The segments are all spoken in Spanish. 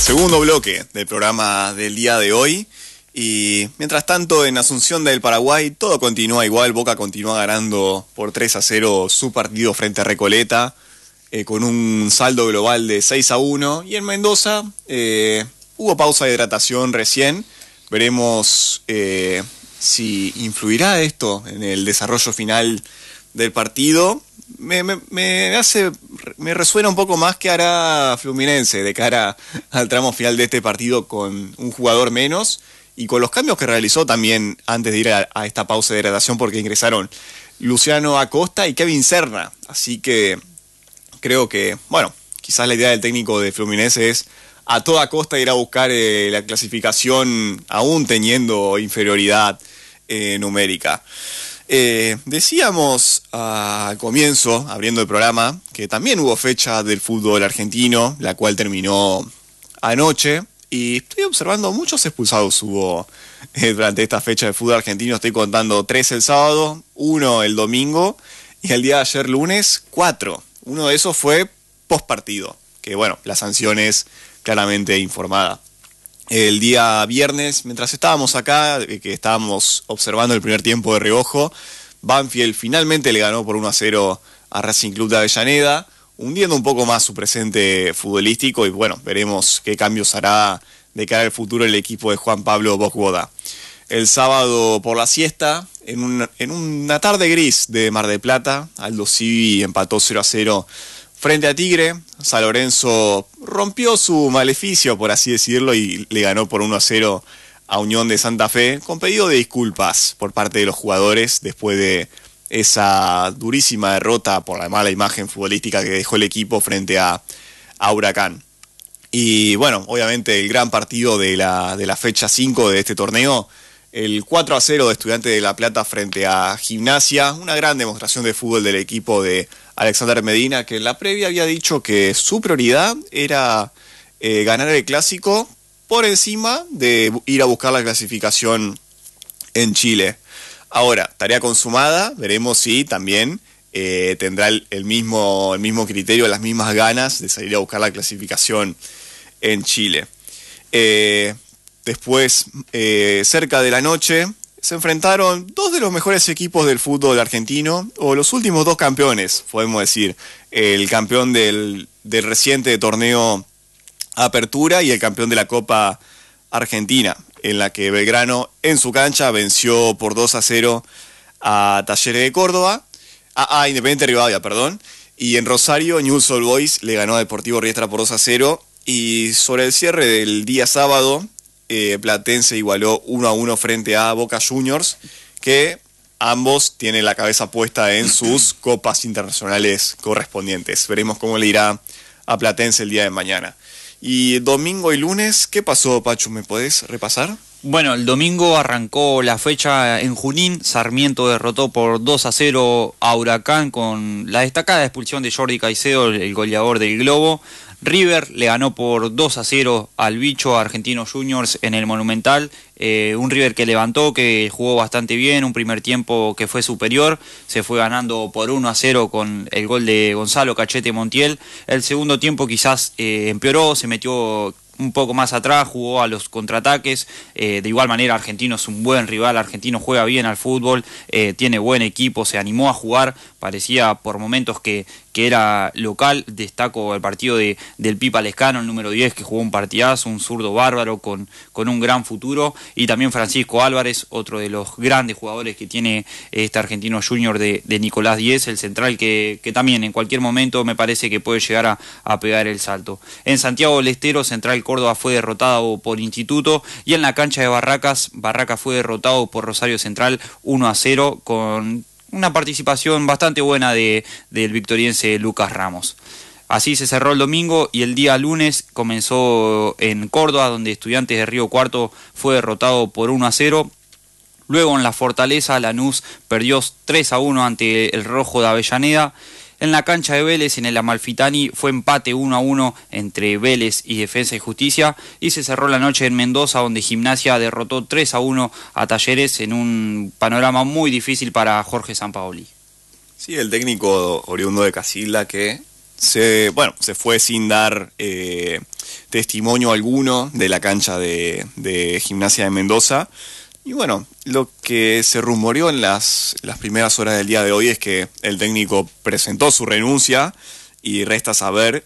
Segundo bloque del programa del día de hoy. Y mientras tanto, en Asunción del Paraguay, todo continúa igual. Boca continúa ganando por 3-0 su partido frente a Recoleta, con un saldo global de 6-1. Y en Mendoza hubo pausa de hidratación recién. Veremos si influirá esto en el desarrollo final del partido. Me resuena un poco más que hará Fluminense de cara al tramo final de este partido con un jugador menos y con los cambios que realizó también antes de ir a esta pausa de hidratación, porque ingresaron Luciano Acosta y Kevin Serna. Así que creo que, bueno, quizás la idea del técnico de Fluminense es a toda costa ir a buscar la clasificación aún teniendo inferioridad numérica. Decíamos al comienzo, abriendo el programa, que también hubo fecha del fútbol argentino, la cual terminó anoche, y estoy observando muchos expulsados hubo durante esta fecha del fútbol argentino. Estoy contando 3 el sábado, 1 el domingo, y el día de ayer lunes, 4. Uno de esos fue post partido, que bueno, la sanción es claramente informada. El día viernes, mientras estábamos acá, que estábamos observando el primer tiempo de reojo, Banfield finalmente le ganó por 1-0 a Racing Club de Avellaneda, hundiendo un poco más su presente futbolístico, y bueno, veremos qué cambios hará de cara al futuro el equipo de Juan Pablo Bocboda. El sábado por la siesta, en una tarde gris de Mar del Plata, Aldo Civi empató 0-0 frente a Tigre. San Lorenzo rompió su maleficio, por así decirlo, y le ganó por 1-0 a Unión de Santa Fe, con pedido de disculpas por parte de los jugadores después de esa durísima derrota por la mala imagen futbolística que dejó el equipo frente a Huracán. Y bueno, obviamente el gran partido de la fecha 5 de este torneo, el 4-0 de Estudiantes de La Plata frente a Gimnasia, una gran demostración de fútbol del equipo de Alexander Medina, que en la previa había dicho que su prioridad era ganar el clásico por encima de ir a buscar la clasificación en Chile. Ahora, tarea consumada, veremos si también tendrá el mismo criterio, las mismas ganas de salir a buscar la clasificación en Chile. Después, cerca de la noche, se enfrentaron dos de los mejores equipos del fútbol argentino, o los últimos dos campeones, podemos decir. El campeón del reciente torneo Apertura y el campeón de la Copa Argentina, en la que Belgrano en su cancha venció por 2-0 a Talleres de Córdoba, a Independiente Rivadavia, perdón, y en Rosario Newell's Old Boys le ganó a Deportivo Riestra por 2-0, y sobre el cierre del día sábado, Platense igualó 1-1 frente a Boca Juniors, que ambos tienen la cabeza puesta en sus copas internacionales correspondientes. Veremos cómo le irá a Platense el día de mañana. Y domingo y lunes, ¿qué pasó, Pachu? ¿Me podés repasar? Bueno, el domingo arrancó la fecha en Junín. Sarmiento derrotó por 2-0 a Huracán con la destacada expulsión de Jordi Caicedo, el goleador del Globo. River le ganó por 2-0 al Bicho Argentinos Juniors en el Monumental. Un River que levantó, que jugó bastante bien, un primer tiempo que fue superior, se fue ganando por 1-0 con el gol de Gonzalo Cachete Montiel. El segundo tiempo quizás empeoró, se metió un poco más atrás, jugó a los contraataques. De igual manera Argentino es un buen rival, Argentino juega bien al fútbol, tiene buen equipo, se animó a jugar, parecía por momentos que era local. Destaco el partido del Pipa Lescano, el número 10, que jugó un partidazo, un zurdo bárbaro con un gran futuro, y también Francisco Álvarez, otro de los grandes jugadores que tiene este Argentino Junior de Nicolás Díez, el central que también en cualquier momento me parece que puede llegar a pegar el salto. En Santiago del Estero, Central Córdoba fue derrotado por Instituto, y en la cancha de Barracas fue derrotado por Rosario Central 1-0 con una participación bastante buena del victoriense Lucas Ramos. Así se cerró el domingo, y el día lunes comenzó en Córdoba, donde Estudiantes de Río Cuarto fue derrotado por 1-0. Luego en la Fortaleza, Lanús perdió 3-1 ante el Rojo de Avellaneda. En la cancha de Vélez, en el Amalfitani, fue empate 1-1 entre Vélez y Defensa y Justicia, y se cerró la noche en Mendoza, donde Gimnasia derrotó 3-1 a Talleres en un panorama muy difícil para Jorge Sampaoli. Sí, el técnico oriundo de Casilda que se fue sin dar testimonio alguno de la cancha de Gimnasia de Mendoza. Y bueno, lo que se rumoreó en las primeras horas del día de hoy es que el técnico presentó su renuncia y resta saber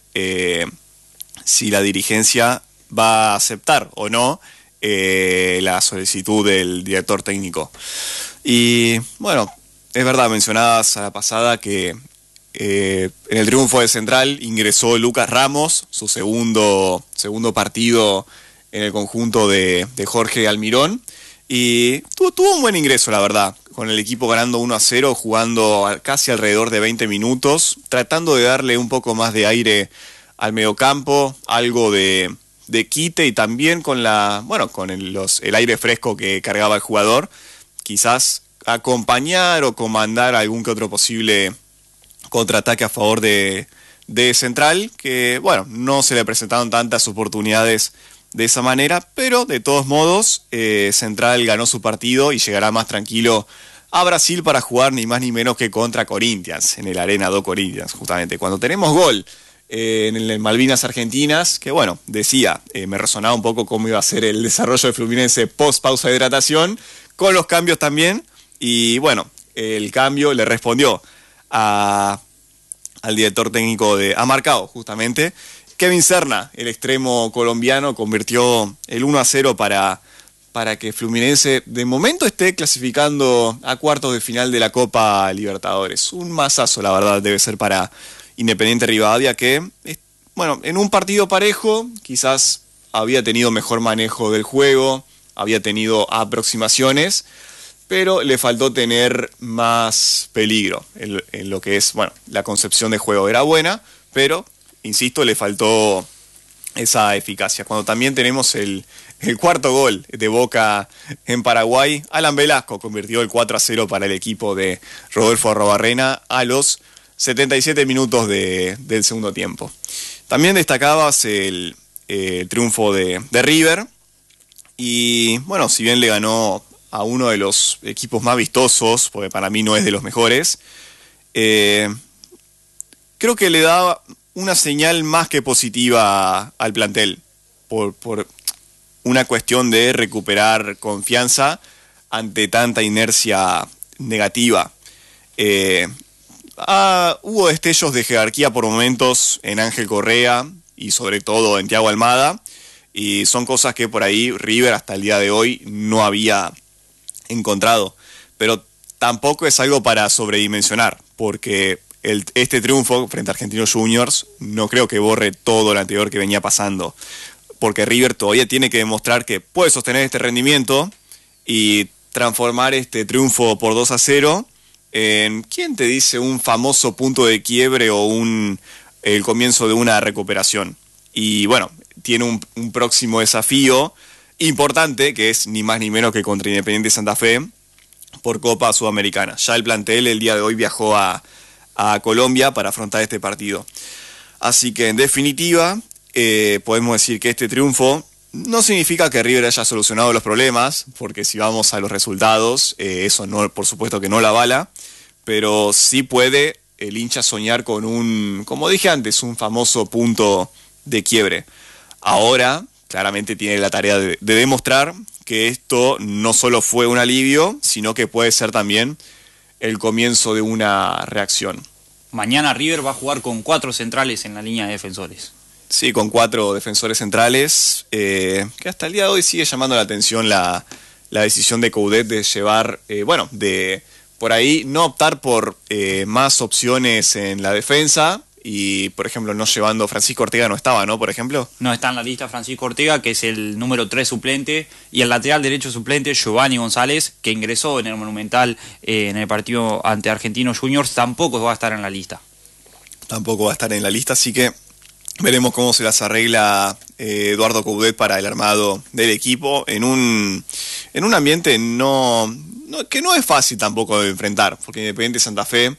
si la dirigencia va a aceptar o no la solicitud del director técnico. Y bueno, es verdad, mencionabas a la pasada que en el triunfo de Central ingresó Lucas Ramos, su segundo partido en el conjunto de Jorge Almirón, y tuvo un buen ingreso, la verdad, con el equipo ganando 1-0, jugando casi alrededor de 20 minutos, tratando de darle un poco más de aire al mediocampo, algo de quite, y también con el aire fresco que cargaba el jugador, quizás acompañar o comandar algún que otro posible contraataque a favor de Central, que bueno, no se le presentaron tantas oportunidades de esa manera, pero de todos modos Central ganó su partido y llegará más tranquilo a Brasil para jugar ni más ni menos que contra Corinthians, en el Arena do Corinthians, justamente. Cuando tenemos gol en el Malvinas Argentinas, que bueno, decía, me resonaba un poco cómo iba a ser el desarrollo de Fluminense post pausa de hidratación, con los cambios también, y bueno, el cambio le respondió al director técnico ha marcado justamente Kevin Serna, el extremo colombiano, convirtió el 1-0 para que Fluminense de momento esté clasificando a cuartos de final de la Copa Libertadores. Un masazo, la verdad, debe ser para Independiente Rivadavia, que, bueno, en un partido parejo quizás había tenido mejor manejo del juego, había tenido aproximaciones, pero le faltó tener más peligro en lo que es, bueno, la concepción de juego era buena, pero insisto, le faltó esa eficacia. Cuando también tenemos el cuarto gol de Boca en Paraguay, Alan Velasco convirtió el 4-0 para el equipo de Rodolfo Arrobarrena a los 77 minutos del segundo tiempo. También destacabas el triunfo de River, y bueno, si bien le ganó a uno de los equipos más vistosos, porque para mí no es de los mejores, creo que le da una señal más que positiva al plantel, por una cuestión de recuperar confianza ante tanta inercia negativa. Hubo destellos de jerarquía por momentos en Ángel Correa y sobre todo en Thiago Almada, y son cosas que por ahí River hasta el día de hoy no había encontrado, pero tampoco es algo para sobredimensionar, porque este triunfo frente a Argentinos Juniors no creo que borre todo lo anterior que venía pasando, porque River todavía tiene que demostrar que puede sostener este rendimiento y transformar este triunfo por 2-0 en, ¿quién te dice?, un famoso punto de quiebre o el comienzo de una recuperación. Y bueno, tiene un próximo desafío importante, que es ni más ni menos que contra Independiente Santa Fe por Copa Sudamericana. Ya el plantel el día de hoy viajó a Colombia para afrontar este partido. Así que en definitiva podemos decir que este triunfo no significa que River haya solucionado los problemas, porque si vamos a los resultados, eso no, por supuesto que no la avala, pero sí puede el hincha soñar con como dije antes, un famoso punto de quiebre. Ahora claramente tiene la tarea de demostrar que esto no solo fue un alivio, sino que puede ser también el comienzo de una reacción. Mañana River va a jugar con 4 centrales en la línea de defensores. Sí, con 4 defensores centrales, que hasta el día de hoy sigue llamando la atención la decisión de Coudet de llevar, de por ahí no optar por más opciones en la defensa, y por ejemplo no llevando Francisco Ortega, no estaba, ¿no? Por ejemplo. No está en la lista Francisco Ortega, que es el número 3 suplente, y el lateral derecho suplente Giovanni González, que ingresó en el Monumental en el partido ante Argentinos Juniors, tampoco va a estar en la lista. Tampoco va a estar en la lista, así que veremos cómo se las arregla Eduardo Coudet para el armado del equipo en un ambiente que no es fácil tampoco de enfrentar, porque Independiente Santa Fe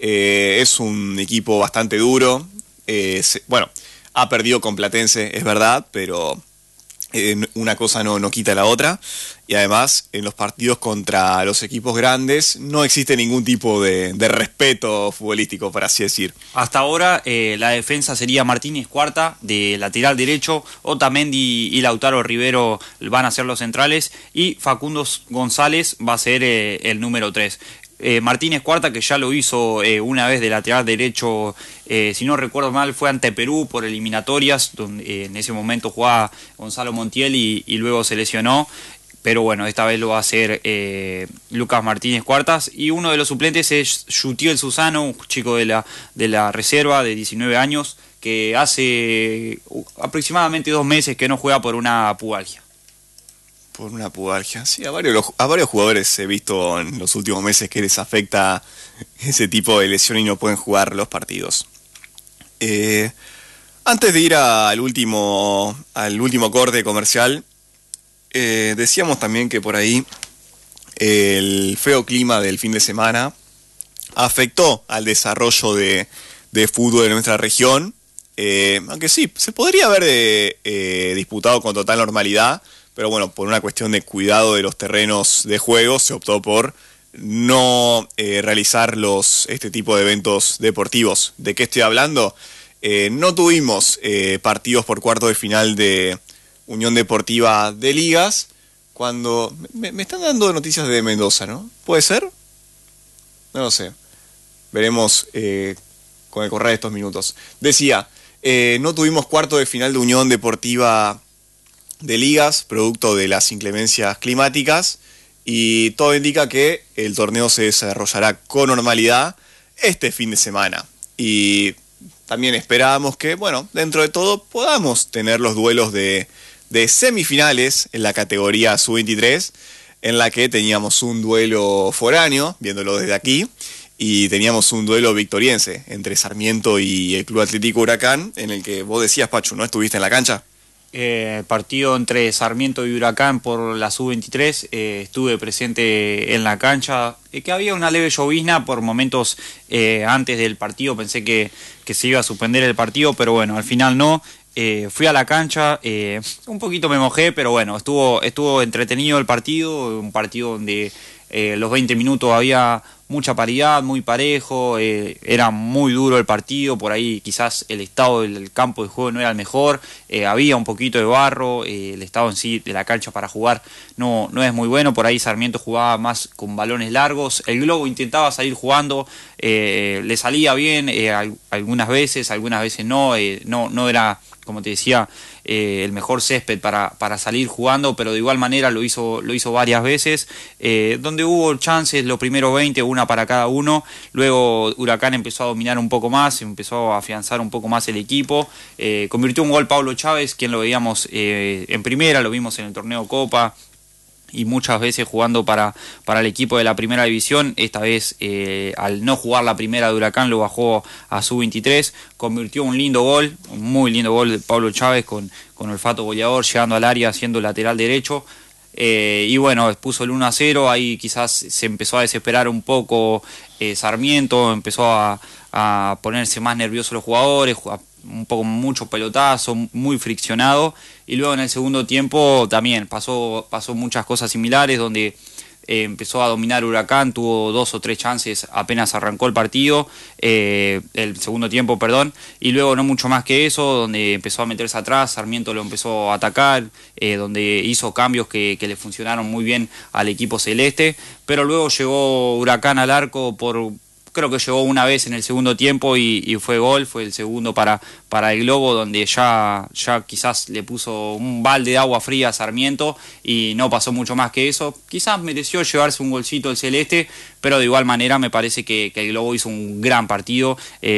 es un equipo bastante duro. Ha perdido con Platense, es verdad, pero Una cosa no quita la otra, y además en los partidos contra los equipos grandes no existe ningún tipo de respeto futbolístico, por así decir. Hasta ahora la defensa sería Martínez Cuarta de lateral derecho, Otamendi y Lautaro Rivero van a ser los centrales y Facundo González va a ser el número 3. Martínez Cuarta, que ya lo hizo una vez de lateral derecho, si no recuerdo mal, fue ante Perú por eliminatorias, donde en ese momento jugaba Gonzalo Montiel y luego se lesionó. Pero bueno, esta vez lo va a hacer Lucas Martínez Cuartas. Y uno de los suplentes es Yutiel Susano, un chico de la reserva de 19 años, que hace aproximadamente 2 meses que no juega por una pubalgia. Por una pubalgia. Sí, a varios jugadores he visto en los últimos meses que les afecta ese tipo de lesión y no pueden jugar los partidos. Antes de ir al último corte comercial, decíamos también que por ahí el feo clima del fin de semana afectó al desarrollo de fútbol de nuestra región, aunque sí, se podría haber disputado con total normalidad, pero bueno, por una cuestión de cuidado de los terrenos de juego se optó por no realizar este tipo de eventos deportivos. ¿De qué estoy hablando? No tuvimos partidos por cuarto de final de Unión Deportiva de Ligas, cuando me están dando noticias de Mendoza, ¿no? ¿Puede ser? No lo sé. Veremos con el correr de estos minutos. Decía, no tuvimos cuarto de final de Unión Deportiva de Ligas, producto de las inclemencias climáticas, y todo indica que el torneo se desarrollará con normalidad este fin de semana. Y también esperábamos que, bueno, dentro de todo podamos tener los duelos de semifinales en la categoría Sub-23, en la que teníamos un duelo foráneo, viéndolo desde aquí, y teníamos un duelo victoriense entre Sarmiento y el Club Atlético Huracán, en el que vos decías, Pachu, ¿no estuviste en la cancha? Partido entre Sarmiento y Huracán por la Sub-23, estuve presente en la cancha, que había una leve llovizna por momentos antes del partido, pensé que se iba a suspender el partido, pero bueno, al final no. Fui a la cancha, un poquito me mojé, pero bueno, estuvo entretenido el partido, un partido donde los 20 minutos había mucha paridad, muy parejo, era muy duro el partido, por ahí quizás el estado del campo de juego no era el mejor, había un poquito de barro, el estado en sí de la cancha para jugar no es muy bueno, por ahí Sarmiento jugaba más con balones largos, el Globo intentaba salir jugando, le salía bien algunas veces no era, como te decía, el mejor césped para salir jugando, pero de igual manera lo hizo varias veces, donde hubo chances, los primeros 20, una para cada uno, luego Huracán empezó a dominar un poco más, empezó a afianzar un poco más el equipo, convirtió un gol Pablo Chávez, quien lo veíamos en primera, lo vimos en el torneo Copa, y muchas veces jugando para el equipo de la primera división. Esta vez al no jugar la primera de Huracán lo bajó a Sub-23, convirtió un lindo gol, un muy lindo gol de Pablo Chávez con olfato goleador, llegando al área siendo lateral derecho, y bueno, puso el 1-0, ahí quizás se empezó a desesperar un poco Sarmiento, empezó a ponerse más nerviosos los jugadores, un poco mucho pelotazo, muy friccionado, y luego en el segundo tiempo también pasó muchas cosas similares, donde empezó a dominar Huracán, tuvo 2 o 3 chances apenas arrancó el partido, el segundo tiempo, perdón, y luego no mucho más que eso, donde empezó a meterse atrás, Sarmiento lo empezó a atacar, donde hizo cambios que le funcionaron muy bien al equipo celeste, pero luego llegó Huracán al arco creo que llegó una vez en el segundo tiempo y fue gol, fue el segundo para el Globo, donde ya quizás le puso un balde de agua fría a Sarmiento y no pasó mucho más que eso. Quizás mereció llevarse un golcito el celeste, pero de igual manera me parece que el Globo hizo un gran partido,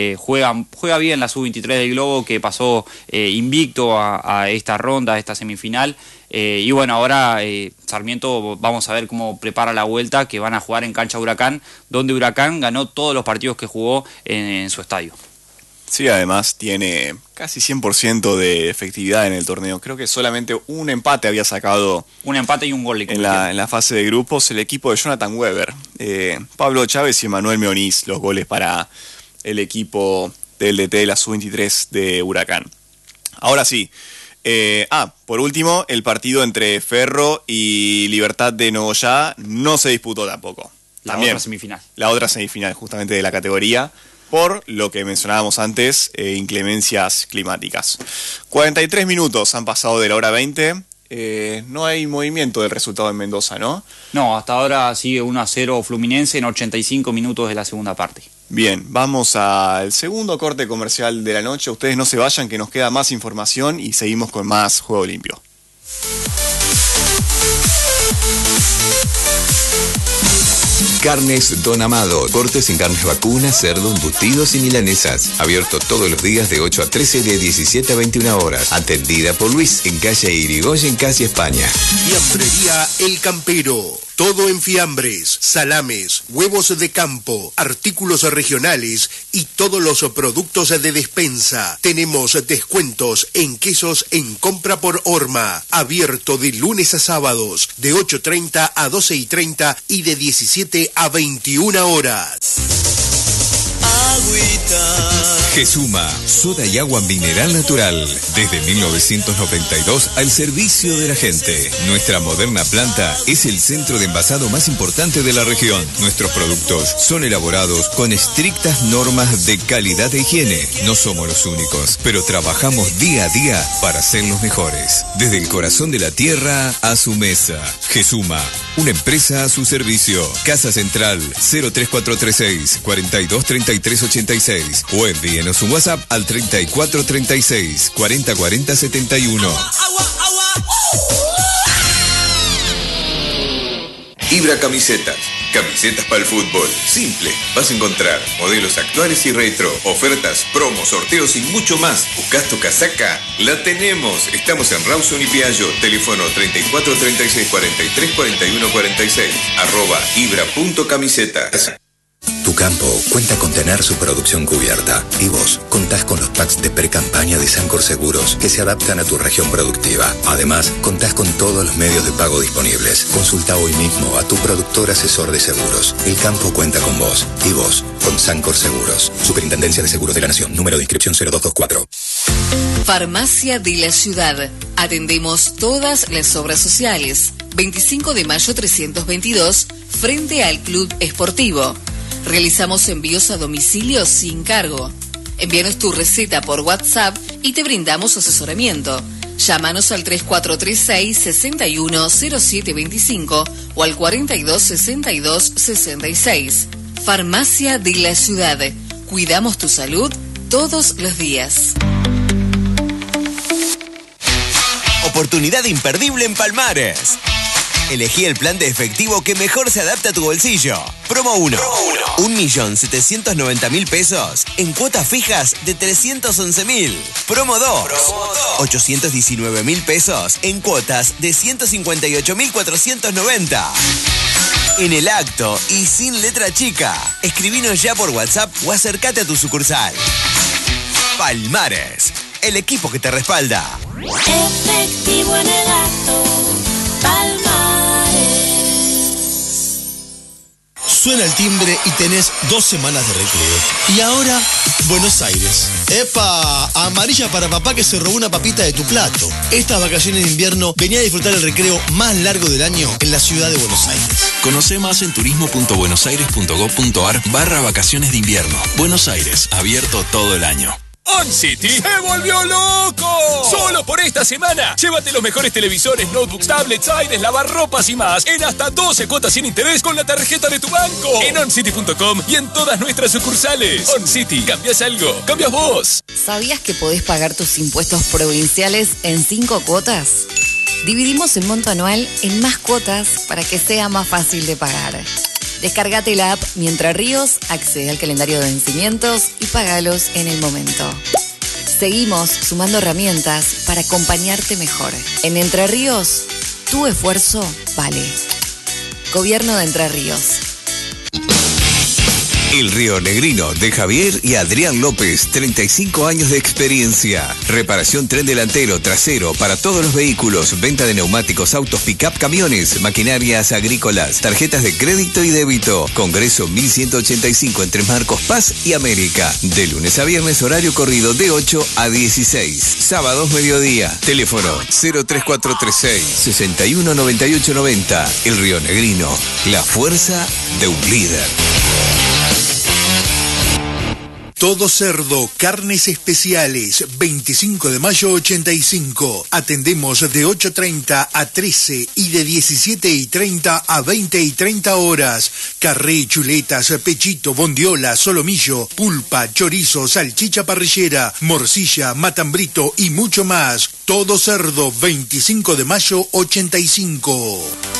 juega bien la Sub-23 del Globo, que pasó invicto a esta ronda, a esta semifinal. Y bueno, ahora Sarmiento vamos a ver cómo prepara la vuelta, que van a jugar en cancha Huracán, donde Huracán ganó todos los partidos que jugó en su estadio. Sí, además tiene casi 100% de efectividad en el torneo. Creo que solamente un empate había sacado. Un empate y un gol. En la fase de grupos, el equipo de Jonathan Weber. Pablo Chávez y Emanuel Meoniz, los goles para el equipo del DT de la Sub-23 de Huracán. Ahora sí, Por último, el partido entre Ferro y Libertad de Nogoyá no se disputó tampoco. También, la otra semifinal justamente de la categoría, por lo que mencionábamos antes, inclemencias climáticas. 43 minutos han pasado de la hora 20. No hay movimiento del resultado en Mendoza, ¿no? No, hasta ahora sigue 1-0 Fluminense en 85 minutos de la segunda parte. Bien, vamos al segundo corte comercial de la noche. Ustedes no se vayan, que nos queda más información y seguimos con más Juego Limpio. Carnes Don Amado. Cortes en carnes vacunas, cerdo, embutidos y milanesas. Abierto todos los días de 8 a 13 de 17 a 21 horas. Atendida por Luis en calle Irigoyen, casi España. Fiambrería El Campero. Todo en fiambres, salames, huevos de campo, artículos regionales y todos los productos de despensa. Tenemos descuentos en quesos en compra por horma. Abierto de lunes a sábados, de 8:30 a 12:30 y de 17 a 21 horas. Gesuma, soda y agua mineral natural. Desde 1992 al servicio de la gente. Nuestra moderna planta es el centro de envasado más importante de la región. Nuestros productos son elaborados con estrictas normas de calidad e higiene. No somos los únicos, pero trabajamos día a día para ser los mejores. Desde el corazón de la tierra a su mesa. Gesuma, una empresa a su servicio. Casa Central 03436 423386 o envíenos un WhatsApp al 3436 404071. Ibra Camisetas. Camisetas para el fútbol. Simple. Vas a encontrar modelos actuales y retro, ofertas, promos, sorteos y mucho más. ¿Buscas tu casaca? La tenemos. Estamos en Rawson y Piaggio. Teléfono 34 36 43 41 46. @ibra.camisetas. Tu campo cuenta con tener su producción cubierta y vos contás con los packs de pre-campaña de Sancor Seguros que se adaptan a tu región productiva. Además, contás con todos los medios de pago disponibles. Consulta hoy mismo a tu productor asesor de seguros. El campo cuenta con vos y vos con Sancor Seguros. Superintendencia de Seguros de la Nación. Número de inscripción 0224. Farmacia de la Ciudad. Atendemos todas las obras sociales. 25 de mayo 322, frente al Club Esportivo. Realizamos envíos a domicilio sin cargo. Envíanos tu receta por WhatsApp y te brindamos asesoramiento. Llámanos al 3436 610725 o al 426266. Farmacia de la Ciudad. Cuidamos tu salud todos los días. Oportunidad imperdible en Palmares. Elegí el plan de efectivo que mejor se adapta a tu bolsillo. Promo 1. 1.790.000 pesos en cuotas fijas de 311.000. Promo 2. 819.000 pesos en cuotas de 158.490. En el acto y sin letra chica. Escribinos ya por WhatsApp o acércate a tu sucursal. Palmares, el equipo que te respalda. Efectivo en el acto. Palmares. Suena el timbre y tenés 2 semanas de recreo. Y ahora, Buenos Aires. ¡Epa! Amarilla para papá que se robó una papita de tu plato. Estas vacaciones de invierno venía a disfrutar el recreo más largo del año en la ciudad de Buenos Aires. Conoce más en turismo.buenosaires.gov.ar/vacaciones de invierno. Buenos Aires, abierto todo el año. OnCity se volvió loco. Solo por esta semana, llévate los mejores televisores, notebooks, tablets, aires, lavarropas y más en hasta 12 cuotas sin interés con la tarjeta de tu banco. En oncity.com y en todas nuestras sucursales. OnCity, ¿cambias algo? ¿Cambias vos? ¿Sabías que podés pagar tus impuestos provinciales en 5 cuotas? Dividimos el monto anual en más cuotas para que sea más fácil de pagar. Descárgate la app Mi Entre Ríos, accede al calendario de vencimientos y págalos en el momento. Seguimos sumando herramientas para acompañarte mejor. En Entre Ríos, tu esfuerzo vale. Gobierno de Entre Ríos. El Río Negrino de Javier y Adrián López, 35 años de experiencia. Reparación tren delantero, trasero para todos los vehículos, venta de neumáticos, autos, pick-up, camiones, maquinarias agrícolas, tarjetas de crédito y débito. Congreso 1185 entre Marcos Paz y América. De lunes a viernes, horario corrido de 8 a 16. Sábados mediodía. Teléfono 03436 619890. El Río Negrino, la fuerza de un líder. Todo Cerdo, carnes especiales, 25 de mayo 85. Atendemos de 8:30 a 13 y de 17:30 a 20:30 horas. Carré, chuletas, pechito, bondiola, solomillo, pulpa, chorizo, salchicha parrillera, morcilla, matambrito y mucho más. Todo Cerdo, 25 de mayo 85.